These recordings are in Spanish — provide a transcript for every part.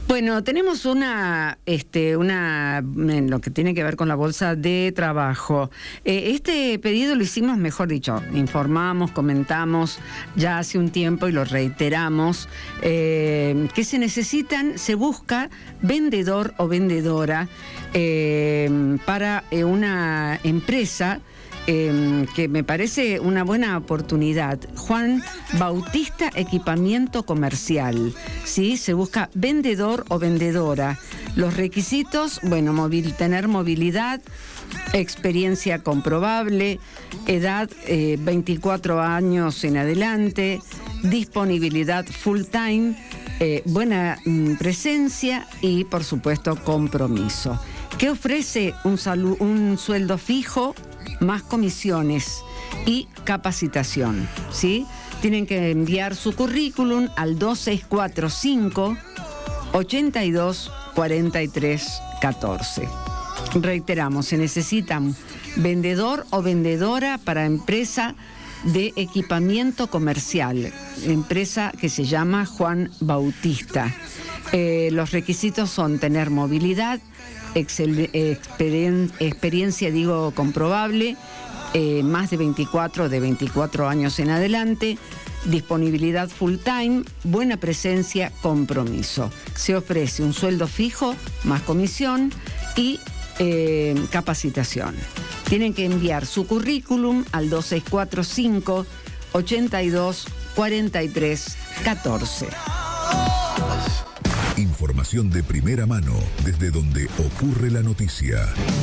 Bueno, tenemos una en lo que tiene que ver con la bolsa de trabajo. Este pedido lo hicimos, mejor dicho, informamos, comentamos ya hace un tiempo y lo reiteramos, que se busca vendedor o vendedora para una empresa que me parece una buena oportunidad. Juan Bautista Equipamiento Comercial, ¿sí? Se busca vendedor o vendedora. Los requisitos, bueno, tener movilidad, experiencia comprobable, edad 24 años en adelante, disponibilidad full time, buena presencia y, por supuesto, compromiso. ¿Qué ofrece? Un sueldo fijo, más comisiones y capacitación, ¿sí? Tienen que enviar su currículum al 2645 82 43 14. Reiteramos, se necesitan vendedor o vendedora para empresa de equipamiento comercial, empresa que se llama Juan Bautista. Los requisitos son tener movilidad, experiencia comprobable, más de 24 años en adelante, disponibilidad full time, buena presencia, compromiso. Se ofrece un sueldo fijo, más comisión y capacitación. Tienen que enviar su currículum al 2645 82 43 14. Información de primera mano desde donde ocurre la noticia.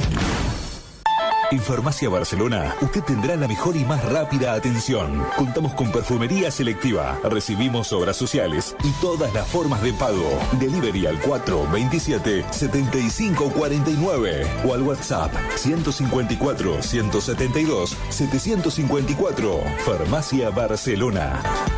En Farmacia Barcelona, usted tendrá la mejor y más rápida atención. Contamos con perfumería selectiva, recibimos obras sociales y todas las formas de pago. Delivery al 427-7549 o al WhatsApp 154-172-754. Farmacia Barcelona.